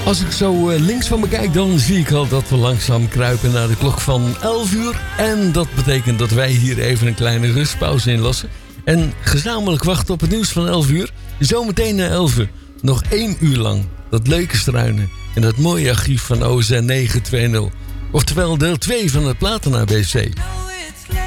Als ik zo links van me kijk, dan zie ik al dat we langzaam kruipen naar de klok van 11 uur. En dat betekent dat wij hier even een kleine rustpauze inlassen. En gezamenlijk wachten op het nieuws van 11 uur. Zometeen na 11 uur nog 1 uur lang dat leuke struinen in dat mooie archief van OZ 920. Oftewel deel 2 van het Platen ABC.